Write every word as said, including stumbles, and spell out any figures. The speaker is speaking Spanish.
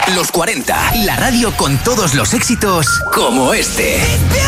Los cuarenta, la radio con todos los éxitos como este.